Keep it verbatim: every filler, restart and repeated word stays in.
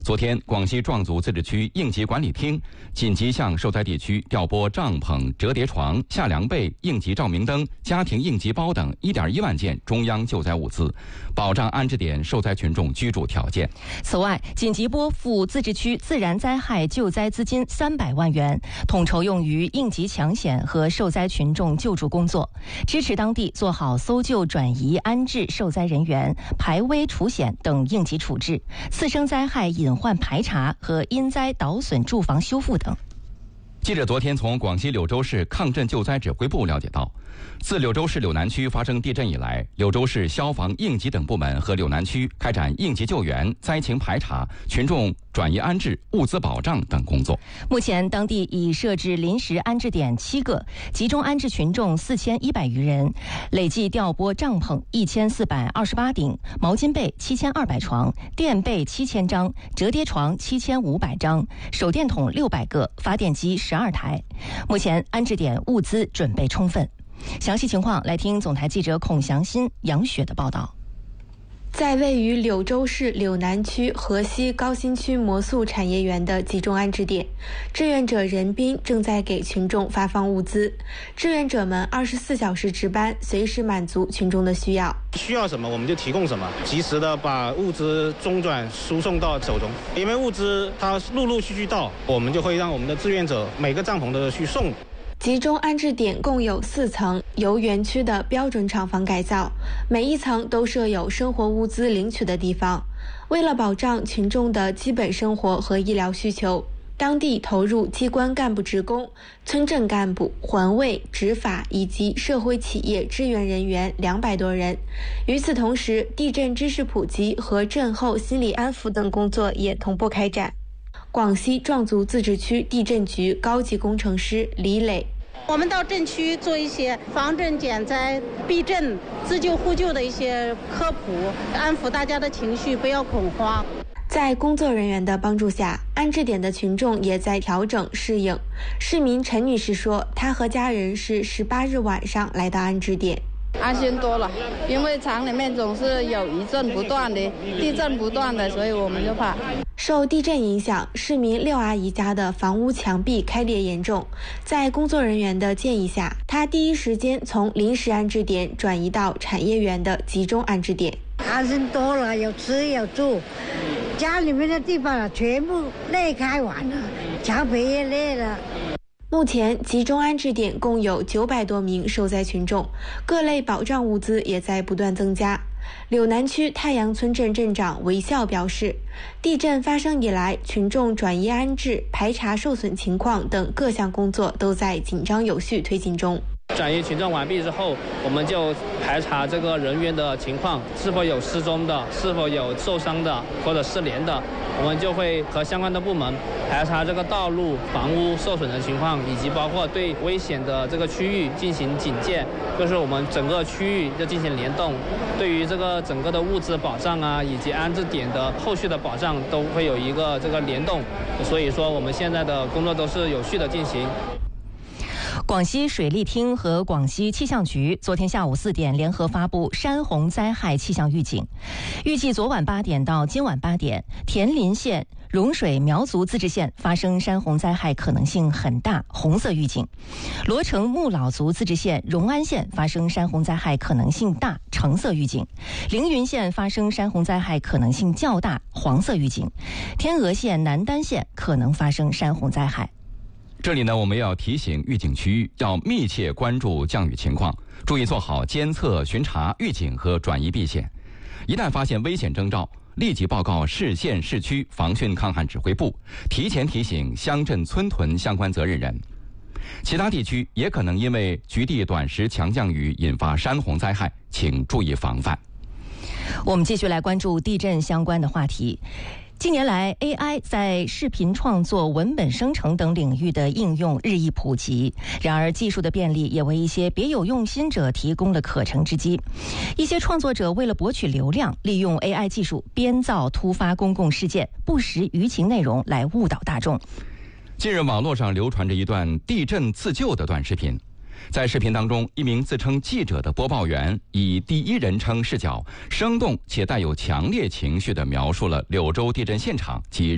昨天，广西壮族自治区应急管理厅紧急向受灾地区调拨帐篷、折叠床、下凉被、应急照明灯、家庭应急包等一点一万件中央救灾物资，保障安置点受灾群众居住条件。 此外，紧急拨付自治区自然灾害救灾资金三百万元，统筹用于应急抢险和受灾群众救助工作，支持当地做好搜救、转移、安置受灾人员、排危除险等应急处置，次生灾害隐患排查和因灾倒损住房修复等。 记者昨天从广西柳州市抗震救灾指挥部了解到，自柳州市柳南区发生地震以来，柳州市消防、应急等部门和柳南区开展应急救援、灾情排查、群众转移安置、物资保障等工作。 目前，当地已设置临时安置点七个，集中安置群众四千一百余人，累计调拨帐篷一千四百二十八顶、毛巾被七千二百床、垫被七千张、折叠床七千五百张、手电筒六百个、发电机十二台。目前安置点物资准备充分。详细情况来听总台记者孔祥新、杨雪的报道。 在位于柳州市柳南区河西高新区魔素产业园的集中安置点，志愿者任斌正在给群众发放物资。志愿者们二十四小时值班，随时满足群众的需要。 需要什么我们就提供什么，及时的把物资中转输送到手中。因为物资它陆陆续续到，我们就会让我们的志愿者每个帐篷都去送。 集中安置点共有四层，由园区的标准厂房改造，每一层都设有生活物资领取的地方。为了保障群众的基本生活和医疗需求，当地投入机关干部职工、村镇干部、环卫、执法以及社会企业支援人员两百多人。与此同时，地震知识普及和震后心理安抚等工作也同步开展。广西壮族自治区地震局高级工程师李磊， 我们到震区做一些防震减灾、避震、自救互救的一些科普，安抚大家的情绪，不要恐慌。 在工作人员的帮助下，安置点的群众也在调整适应。市民陈女士说，她和家人是十八日晚上来到安置点。 安心多了，因为厂里面总是有余震不断的，地震不断的，所以我们就怕。 受地震影响，市民廖阿姨家的房屋墙壁开裂严重，在工作人员的建议下，她第一时间从临时安置点转移到产业园的集中安置点。 安心多了，有吃有住，家里面的地方全部裂开完了，墙皮也裂了。 目前集中安置点共有九百多名受灾群众，各类保障物资也在不断增加。柳南区太阳村镇镇长韦笑表示，地震发生以来，群众转移安置、排查受损情况等各项工作都在紧张有序推进中。 转移群众完毕之后，我们就排查这个人员的情况，是否有失踪的，是否有受伤的或者失联的，我们就会和相关的部门排查这个道路、房屋受损的情况，以及包括对危险的这个区域进行警戒，就是我们整个区域就进行联动，对于这个整个的物资保障啊，以及安置点的后续的保障都会有一个这个联动，所以说我们现在的工作都是有序的进行。 广西水利厅和广西气象局昨天下午四点联合发布山洪灾害气象预警，预计昨晚八点到今晚八点，田林县、融水苗族自治县发生山洪灾害可能性很大，红色预警；罗城木老族自治县、荣安县发生山洪灾害可能性大，橙色预警；凌云县发生山洪灾害可能性较大，黄色预警；天鹅县、南丹县可能发生山洪灾害。 这里呢，我们要提醒预警区域要密切关注降雨情况，注意做好监测、巡查、预警和转移避险。一旦发现危险征兆，立即报告市县市区防汛抗旱指挥部，提前提醒乡镇村屯相关责任人。其他地区也可能因为局地短时强降雨引发山洪灾害，请注意防范。 我们继续来关注地震相关的话题。近年来 ，A I 在视频创作、文本生成等领域的应用日益普及。然而，技术的便利也为一些别有用心者提供了可乘之机。一些创作者为了博取流量，利用 A I 技术编造突发公共事件、不实舆情内容来误导大众。 近日，网络上流传着一段地震自救的短视频。在视频当中，一名自称记者的播报员以第一人称视角，生动且带有强烈情绪地描述了柳州地震现场及